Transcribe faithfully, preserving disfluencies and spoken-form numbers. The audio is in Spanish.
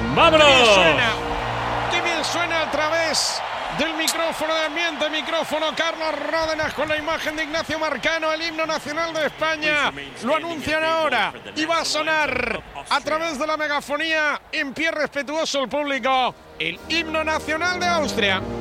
¡Vámonos! ¡Qué bien suena! ¡Qué bien suena a través del micrófono de ambiente, micrófono Carlos Ródenas con la imagen de Ignacio Marcano, el himno nacional de España? Lo anuncian ahora y va a sonar a través de la megafonía, en pie respetuoso el público, el himno nacional de Austria.